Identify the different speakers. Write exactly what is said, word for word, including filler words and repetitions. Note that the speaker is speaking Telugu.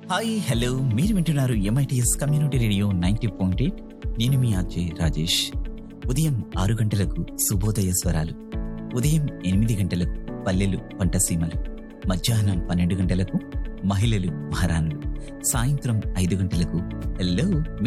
Speaker 1: హాయ్ హలో మీరు వింటున్నారు MITS community radio ninety point eight. నేను మీ ఆర్జే రాజేష్. ఉదయం ఆరు గంటలకు శుభోదయ స్వరాలు, ఉదయం ఎనిమిది గంటలకు పల్లెలు పంటసీమలు, మధ్యాహ్నం పన్నెండు గంటలకు మహిళలు మహారాణులు, సాయంత్రం ఐదు గంటలకు హలో